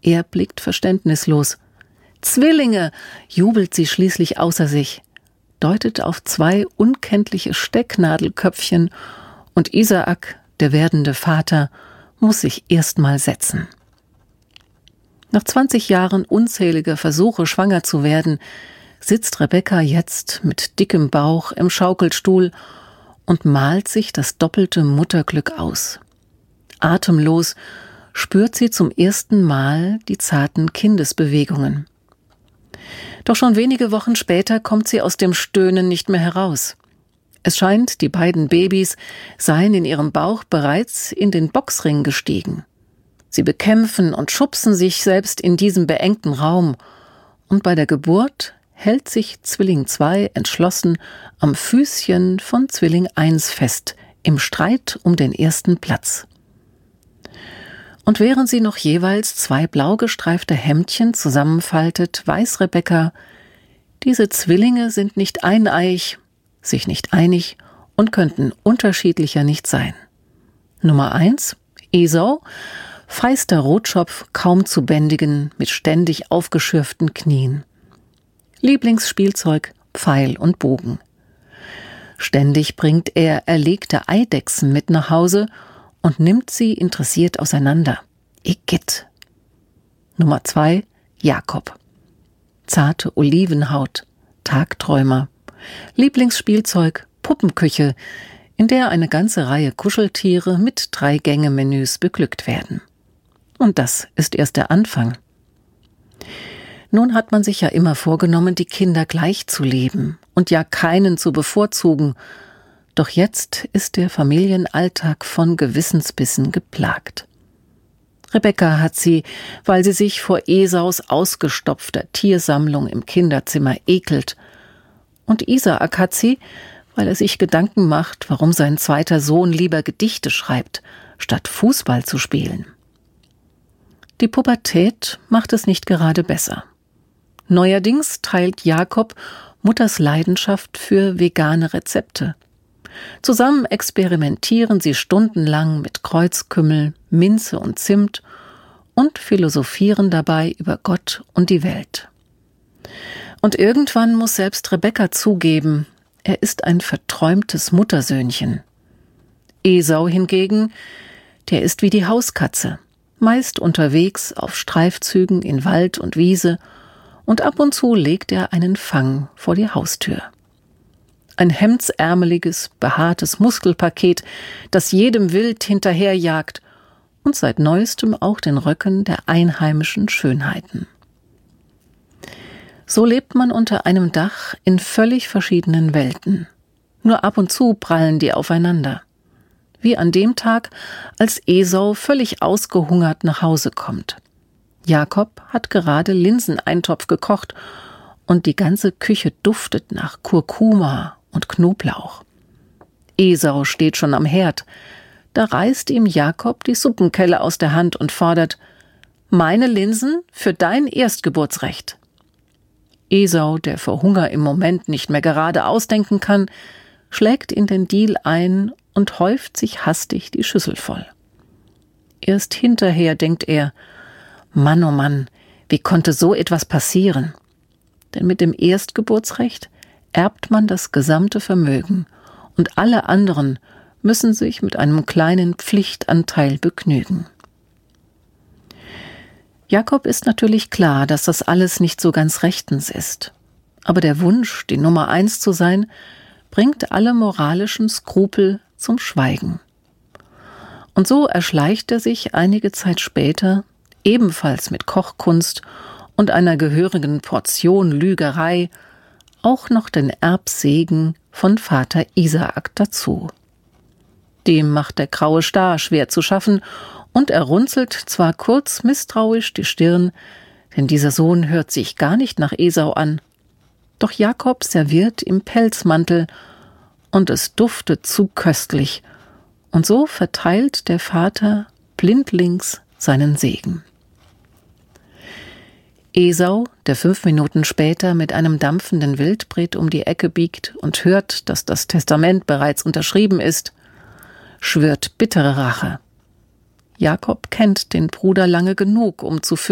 Er blickt verständnislos. »Zwillinge«, jubelt sie schließlich außer sich, deutet auf 2 unkenntliche Stecknadelköpfchen und Isaak, der werdende Vater, muss sich erstmal setzen. Nach 20 Jahren unzähliger Versuche, schwanger zu werden, sitzt Rebekka jetzt mit dickem Bauch im Schaukelstuhl und malt sich das doppelte Mutterglück aus. Atemlos spürt sie zum ersten Mal die zarten Kindesbewegungen. Doch schon wenige Wochen später kommt sie aus dem Stöhnen nicht mehr heraus. Es scheint, die beiden Babys seien in ihrem Bauch bereits in den Boxring gestiegen. Sie bekämpfen und schubsen sich selbst in diesem beengten Raum. Und bei der Geburt hält sich Zwilling 2 entschlossen am Füßchen von Zwilling 1 fest, im Streit um den ersten Platz. Und während sie noch jeweils 2 blau gestreifte Hemdchen zusammenfaltet, weiß Rebekka, diese Zwillinge sind nicht eineiig, sich nicht einig und könnten unterschiedlicher nicht sein. Nummer 1, Esau, feister Rotschopf, kaum zu bändigen, mit ständig aufgeschürften Knien. Lieblingsspielzeug, Pfeil und Bogen. Ständig bringt er erlegte Eidechsen mit nach Hause und nimmt sie interessiert auseinander. Igitt. Nummer 2, Jakob. Zarte Olivenhaut, Tagträumer. Lieblingsspielzeug, Puppenküche, in der eine ganze Reihe Kuscheltiere mit 3-Gänge-Menüs beglückt werden. Und das ist erst der Anfang. Nun hat man sich ja immer vorgenommen, die Kinder gleich zu lieben und ja keinen zu bevorzugen. Doch jetzt ist der Familienalltag von Gewissensbissen geplagt. Rebekka hat sie, weil sie sich vor Esaus ausgestopfter Tiersammlung im Kinderzimmer ekelt. Und Isaak hat sie, weil er sich Gedanken macht, warum sein zweiter Sohn lieber Gedichte schreibt, statt Fußball zu spielen. Die Pubertät macht es nicht gerade besser. Neuerdings teilt Jakob Mutters Leidenschaft für vegane Rezepte. Zusammen experimentieren sie stundenlang mit Kreuzkümmel, Minze und Zimt und philosophieren dabei über Gott und die Welt. Und irgendwann muss selbst Rebekka zugeben, er ist ein verträumtes Muttersöhnchen. Esau hingegen, der ist wie die Hauskatze, meist unterwegs auf Streifzügen in Wald und Wiese, und ab und zu legt er einen Fang vor die Haustür. Ein hemdsärmeliges, behaartes Muskelpaket, das jedem wild hinterherjagt und seit neuestem auch den Röcken der einheimischen Schönheiten. So lebt man unter einem Dach in völlig verschiedenen Welten. Nur ab und zu prallen die aufeinander. Wie an dem Tag, als Esau völlig ausgehungert nach Hause kommt. Jakob hat gerade Linseneintopf gekocht und die ganze Küche duftet nach Kurkuma und Knoblauch. Esau steht schon am Herd. Da reißt ihm Jakob die Suppenkelle aus der Hand und fordert: »Meine Linsen für dein Erstgeburtsrecht.« Esau, der vor Hunger im Moment nicht mehr gerade ausdenken kann, schlägt in den Deal ein und häuft sich hastig die Schüssel voll. Erst hinterher denkt er: Mann, oh Mann, wie konnte so etwas passieren? Denn mit dem Erstgeburtsrecht erbt man das gesamte Vermögen und alle anderen müssen sich mit einem kleinen Pflichtanteil begnügen. Jakob ist natürlich klar, dass das alles nicht so ganz rechtens ist. Aber der Wunsch, die Nummer 1 zu sein, bringt alle moralischen Skrupel zum Schweigen. Und so erschleicht er sich einige Zeit später, ebenfalls mit Kochkunst und einer gehörigen Portion Lügerei, auch noch den Erbsegen von Vater Isaak dazu. Dem macht der graue Star schwer zu schaffen und er runzelt zwar kurz misstrauisch die Stirn, denn dieser Sohn hört sich gar nicht nach Esau an, doch Jakob serviert im Pelzmantel und es duftet zu köstlich, und so verteilt der Vater blindlings seinen Segen. Esau, der 5 Minuten später mit einem dampfenden Wildbret um die Ecke biegt und hört, dass das Testament bereits unterschrieben ist, schwört bittere Rache. Jakob kennt den Bruder lange genug, um zu